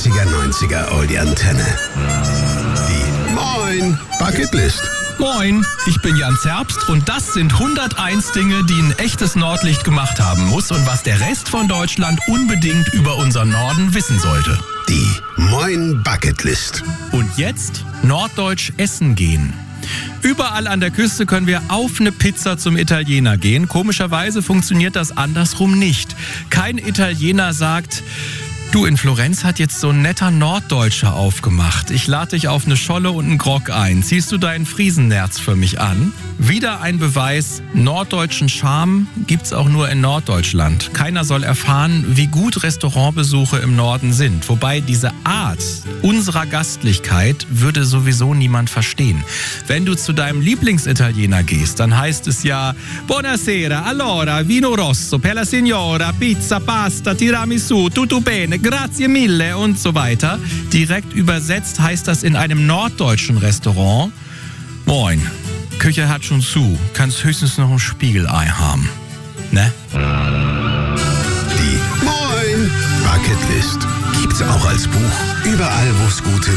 80er, 90er Oldie Antenne. Die Moin Bucketlist. Moin, ich bin Jan Zerbst und das sind 101 Dinge, die ein echtes Nordlicht gemacht haben muss und was der Rest von Deutschland unbedingt über unseren Norden wissen sollte. Die Moin Bucketlist. Und jetzt norddeutsch essen gehen. Überall an der Küste können wir auf eine Pizza zum Italiener gehen. Komischerweise funktioniert das andersrum nicht. Kein Italiener sagt: Du, in Florenz hat jetzt so ein netter Norddeutscher aufgemacht. Ich lade dich auf eine Scholle und einen Grog ein. Ziehst du deinen Friesennerz für mich an? Wieder ein Beweis, norddeutschen Charme gibt's auch nur in Norddeutschland. Keiner soll erfahren, wie gut Restaurantbesuche im Norden sind. Wobei diese Art unserer Gastlichkeit würde sowieso niemand verstehen. Wenn du zu deinem Lieblingsitaliener gehst, dann heißt es ja: Buonasera, allora, vino rosso, per la signora, pizza, pasta, tiramisù, tutto bene, grazie mille und so weiter. Direkt übersetzt heißt das in einem norddeutschen Restaurant: Moin, Küche hat schon zu, kannst höchstens noch ein Spiegelei haben. Ne? Die Moin Bucketlist gibt's auch als Buch. Überall, wo es gute